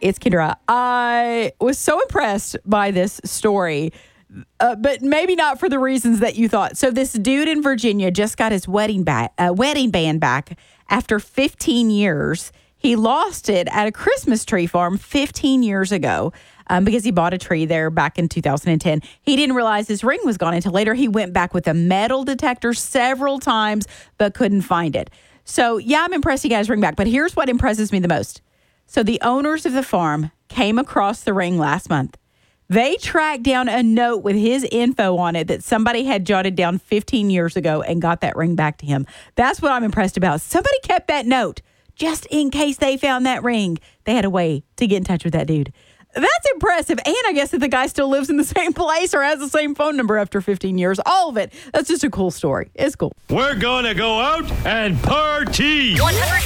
It's Kendra. I was so impressed by this story, but maybe not for the reasons that you thought. So this dude in Virginia just got his wedding band back after 15 years. He lost it at a Christmas tree farm 15 years ago because he bought a tree there back in 2010. He didn't realize his ring was gone until later. He went back with a metal detector several times, but couldn't find it. So, yeah, I'm impressed he got his ring back. But here's what impresses me the most. So the owners of the farm came across the ring last month. They tracked down a note with his info on it that somebody had jotted down 15 years ago and got that ring back to him. That's what I'm impressed about. Somebody kept that note just in case they found that ring. They had a way to get in touch with that dude. That's impressive. And I guess that the guy still lives in the same place or has the same phone number after 15 years. All of it. That's just a cool story. It's cool. We're going to go out and party. 100